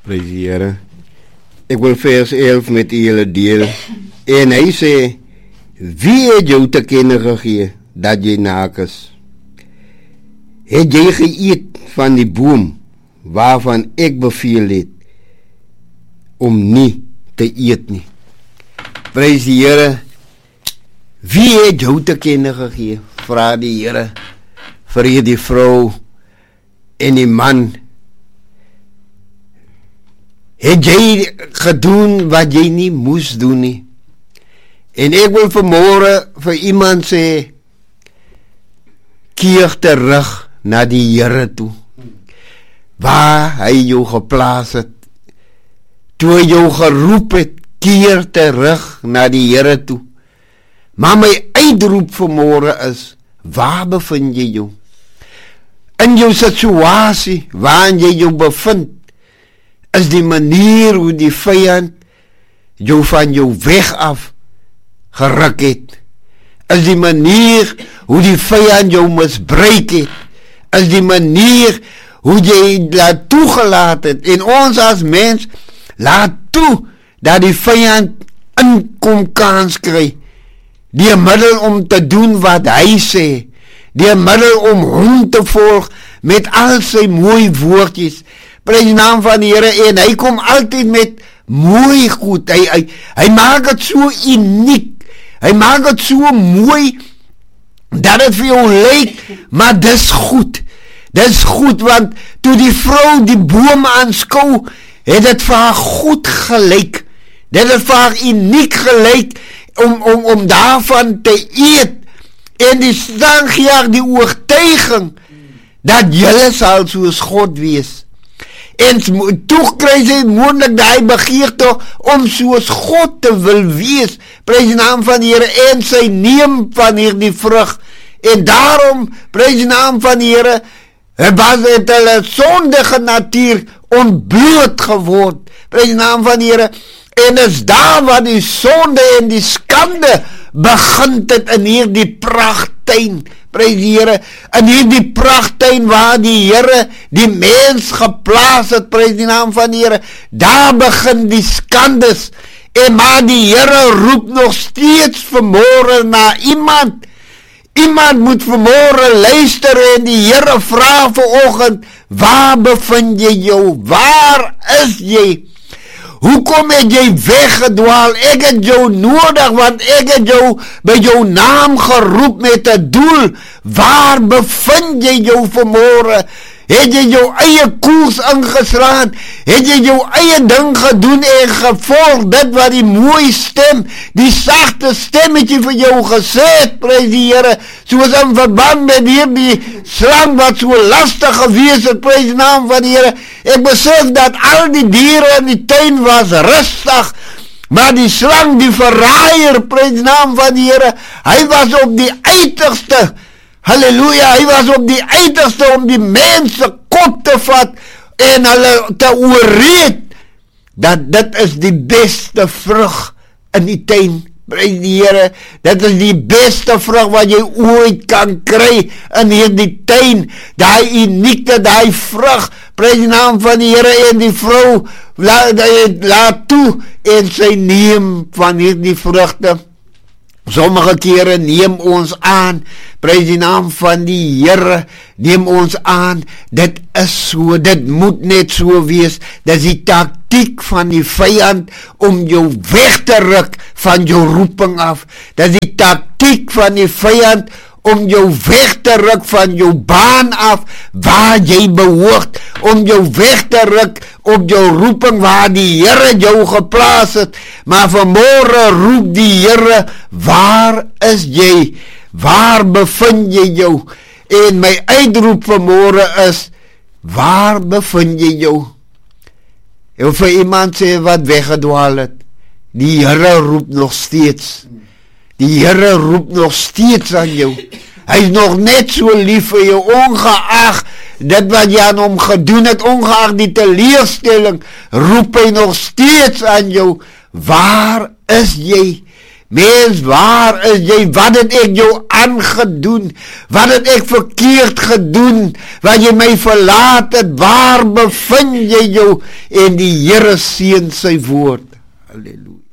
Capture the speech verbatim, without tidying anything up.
Prys die Here. Ek wil vers elf met julle deel. En hy sê, wie het jou te kennen gegee dat jy naak is? Het jy geëet van die boom waarvan ek beveel het om nie te eet nie? Prys die Here. Wie het jou te kennen gegee? Vra die Here vir die vrou en die man. Het jy gedoen wat jy nie moes doen nie? En ek wil vanmorgen vir iemand sê, keer terug na die Here toe, waar hy jou geplaas het, toe hy jou geroep het, keer terug na die Here toe. Maar my uitroep vanmorgen is, waar bevind jy jou? In jou situasie, waarin jy jou bevind, is die manier hoe die vyand jou van jou weg af geruk het. Is die manier hoe die vyand jou misbruik het. Is die manier hoe jy laat toegelaat het. En ons as mens laat toe dat die vyand inkom kans kry. Die middel om te doen wat hy sê. Die middel om hom te volg met al sy mooi woordjies. Prys die naam van die Here, en hy kom altyd met mooi goed. Hy, hy, hy maak het so uniek. Hy maak het so mooi dat het vir jou lyk, maar dis goed. Dis goed, want toe die vrou die boom aanskou, het het vir haar goed gelyk. Dit het vir haar uniek gelyk om, om, om daarvan te eet. En die slang gee haar die oortuiging dat julle sal soos God wees. En toe kry sy moontlik die begeerte om soos God te wil wees. Prys die naam van die Here, en sy neem van hierdie vrug. En daarom, prys die naam van die Here, was het hulle sondige natuur ontbloot geword. Prys die naam van die Here. En is daar waar die sonde en die skande begin het in hierdie prachttuin. Prys die Here, in hierdie prachttuin waar die Here die mens geplaas het, prys die naam van die Here, daar begin die skandes, en maar die Here roep nog steeds vanmorgen na iemand. Iemand moet vanmorgen luister, en die Here vra vanoggend, waar bevind jy jou? Waar is jy? Hoekom het jy weggedwaal? Ek het jou nodig, want ek het jou by jou naam geroep met 'n doel. Waar bevind jy jou vanmorgen? Het jy jou eie koers ingeslaan? Het jy jou eie ding gedoen en gevolg dit wat die mooie stem, die sagte stemmetje vir jou gesê het, prys die Here, soos in verband met hierdie slang wat so lastig gewees het, prys die naam van die Here. Ek besef dat al die diere in die tuin was rustig, maar die slang, die verraaier, prys die naam van die Here, hy was op die uiterste. Halleluja, hy was op die uiterste om die mense kop te vat en hulle te oorreed dat dit is die beste vrug in die tuin. Prys die Here, dit is die beste vrug wat jy ooit kan kry in hierdie tuin. Daai unieke, daai vrug, prys die naam van die Here, en die vrou laat, laat toe en sy neem van hierdie vrugte. Sommige kere neem ons aan, prys die naam van die Here, neem ons aan, dit is so, dit moet net so wees, dit is die taktiek van die vyand om jou weg te ruk van jou roeping af, dit is die taktiek van die vyand om jou weg te ruk van jou baan af, waar jy behoort, om jou weg te ruk op jou roeping, waar die Here jou geplaas het, maar vanmorgen roep die Here, waar is jy? Waar bevind jy jou? En my uitroep vanmorgen is, waar bevind jy jou? En vir iemand sê wat weggedwaal het, die Here roep nog steeds, die Here roep nog steeds aan jou. Hy is nog net so lief vir jou, ongeag dit wat jy aan hom gedoen het, ongeag die teleurstelling, roep hy nog steeds aan jou. Waar is jy? Mens, waar is jy? Wat het ek jou aangedoen? Wat het ek verkeerd gedoen? Wat jy my verlaat het? Waar bevind jy jou? En die Here seën sy woord. Halleluja.